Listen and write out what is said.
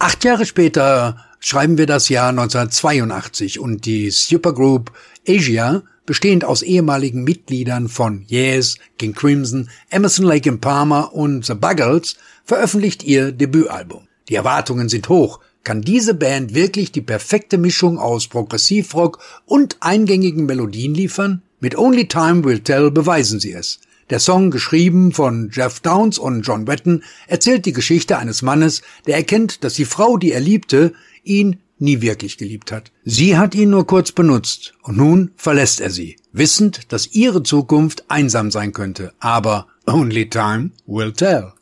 8 Jahre später schreiben wir das Jahr 1982 und die Supergroup Asia, bestehend aus ehemaligen Mitgliedern von Yes, King Crimson, Emerson, Lake and Palmer und The Buggles, veröffentlicht ihr Debütalbum. Die Erwartungen sind hoch. Kann diese Band wirklich die perfekte Mischung aus Progressivrock und eingängigen Melodien liefern? Mit Only Time Will Tell beweisen sie es. Der Song, geschrieben von Jeff Downes und John Wetton, erzählt die Geschichte eines Mannes, der erkennt, dass die Frau, die er liebte, ihn nie wirklich geliebt hat. Sie hat ihn nur kurz benutzt und nun verlässt er sie, wissend, dass ihre Zukunft einsam sein könnte. Aber Only Time Will Tell.